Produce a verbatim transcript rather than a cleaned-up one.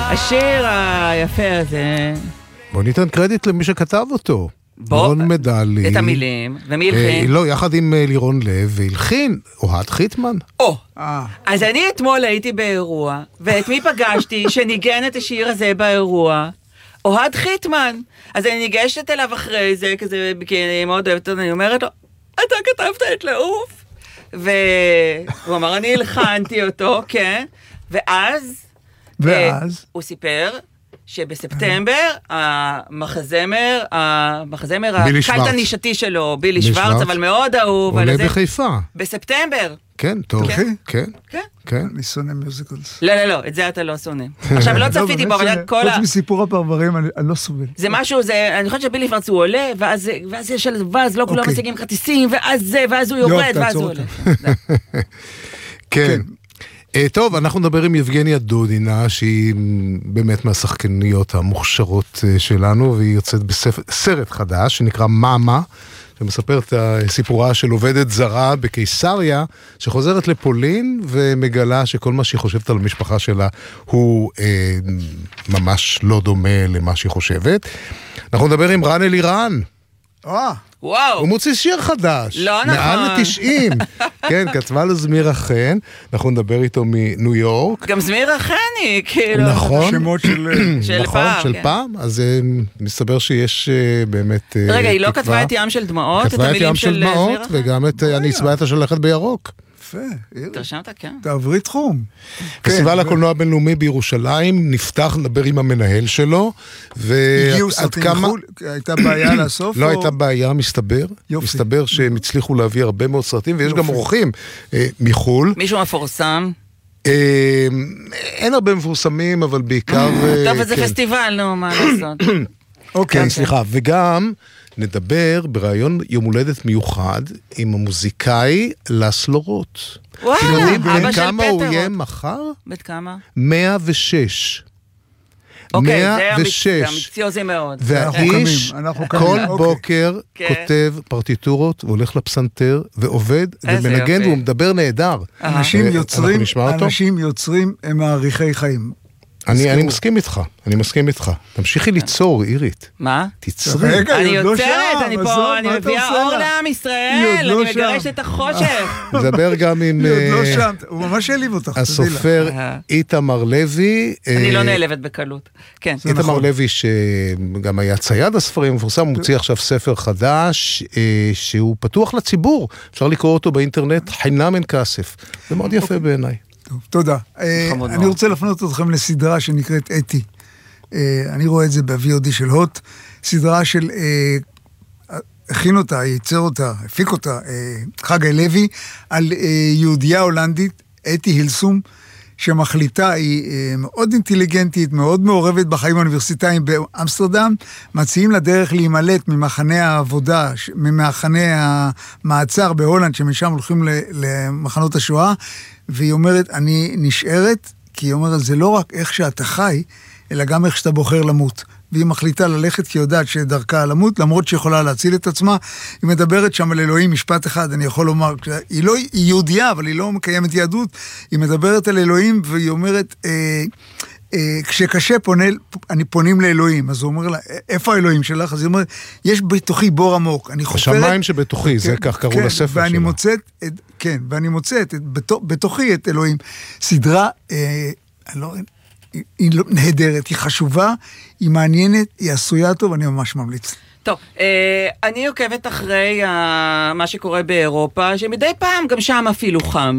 השיר היפה הזה. בוא ניתן קרדיט למי שכתב אותו. רון מדלי. את המילים. ומי הלחין? לא, יחד עם לירון לב, והלחין אוהד חיטמן. או, אז אני אתמול הייתי באירוע, ואת מי פגשתי שניגן את השיר הזה באירוע? אוהד חיטמן. אז אני ניגשת אליו אחרי זה, כזה, כי אני מאוד אוהבת, אני אומרת לו, אתה כתבת את לעוף? והוא אמר, אני הלחנתי אותו, כן. ואז, ואז? הוא סיפר שבספטמבר, המחזמר, המחזמר, הקלט הנישתי שלו, בילי שוורץ, אבל מאוד אהוב. עולה בחיפה. בספטמבר. כן, טוב. כן, כן. כן. אני שונא מיוזיקלס. לא, לא, לא, את זה אתה לא שונא. עכשיו, לא צפיתי בו, אבל כל ה... חוץ מסיפור הפרברים, אני לא סובל. זה משהו, אני חושבת שבילי שוורץ הוא עולה, ואז יש על ואז, לא כולם משיגים כרטיסים, ואז זה, ואז הוא יורד, ואז הוא עולה. כן. טוב, אנחנו נדבר עם יבגניה דודינה, שהיא באמת מהשחקניות המוכשרות שלנו, והיא יוצאת בסרט חדש, שנקרא מאמה, שמספר את הסיפורה של עובדת זרה בקיסריה, שחוזרת לפולין ומגלה שכל מה שהיא חושבת על המשפחה שלה הוא אה, ממש לא דומה למה שהיא חושבת. אנחנו נדבר עם רן אלירן. אה. וואו. הוא מוציא שיר חדש. לא נכון. מעל ל-תשעים. כן, כתבה לו זמירה חן. אנחנו נדבר איתו מניו יורק. גם זמירה חני, כאילו. נכון. שמות של... של נכון, פעם. של פעם. אז מסתבר שיש באמת... רגע, היא לא כתבה את ים של דמעות? כתבה את ים של דמעות, וגם את אני צבעת שלכת בירוק. יפה. תרשמת, כן. תעברי תחום. פסטיבל הקולנוע הבינלאומי בירושלים, נפתח לדבר עם המנהל שלו, הגיעו סרטים מחול? הייתה בעיה לאסוף? לא הייתה בעיה, מסתבר. מסתבר שהם הצליחו להביא הרבה מאוד סרטים, ויש גם אורחים מחול. מישהו מפורסם? אין הרבה מפורסמים, אבל בעיקר... טוב, זה פסטיבל, נו, מה לעשות? אוקיי, סליחה, וגם... נדבר ברעיון יום הולדת מיוחד עם המוזיקאי לסלו רוט. וואלה, אבא של כמה הוא יהיה פטר. מחר? בת כמה? מאה ושש. אוקיי, מאה זה ושש. אמביציוזי מאוד. והאיש כל בוקר כותב פרטיטורות, והולך לפסנתר, ועובד, ומנגן, והוא מדבר נהדר. אנשים יוצרים, אנשים יוצרים הם מעריכי חיים. אני, אני מסכים איתך, אני מסכים איתך. תמשיכי ליצור, אירית. מה? תצרי. אני יוצרת, אני פה, אני מביאה אור לעם ישראל, אני מגרשת את החושך. נדבר גם עם... היא עוד לא שם, הוא ממש העליב אותך. הסופר איתמר לוי. אני לא נעלבת בקלות. כן. איתמר לוי, שגם היה צייד הספרים, מפורסם, הוא מוציא עכשיו ספר חדש, שהוא פתוח לציבור. אפשר לקרוא אותו באינטרנט, חינם אין כסף. זה מאוד יפה בעיניי. טוב, תודה. אני רוצה לפנות אתכם לסדרה שנקראת אתי. אני רואה את זה ב-וי או די של הוט. סדרה של, הכין אותה, ייצר אותה, הפיק אותה, חגי לוי, על יהודייה הולנדית, אתי הילסום, שמחליטה, היא מאוד אינטליגנטית, מאוד מעורבת בחיים האוניברסיטאיים באמסטרדם, מציעים לדרך להימלט ממחנה העבודה, ממחנה המעצר בהולנד, שמשם הולכים למחנות השואה, והיא אומרת, אני נשארת, כי היא אומרת, זה לא רק איך שאתה חי, אלא גם איך שאתה בוחר למות. והיא מחליטה ללכת כי יודעת שדרכה למות, למרות שיכולה להציל את עצמה. היא מדברת שם על אלוהים, משפט אחד, אני יכול לומר, היא לא היא יהודייה, אבל היא לא מקיימת יהדות, היא מדברת על אלוהים, והיא אומרת, אה, אה, כשקשה פונה, אני פונים לאלוהים, אז הוא אומר לה, איפה האלוהים שלך? אז היא אומרת, יש בתוכי בור עמוק, אני חופרת... השמיים שבתוכי, זה כך קראו כן, לספר ואני שלה. מוצאת, את, כן, ואני מוצאת את, בתוך, בתוכי את אלוהים. סדרה, אה, אני לא... היא, היא נהדרת, היא חשובה, היא מעניינת, היא עשויה טוב, אני ממש ממליץ. טוב, אני עוקבת אחרי מה שקורה באירופה, שמדי פעם גם שם אפילו חם.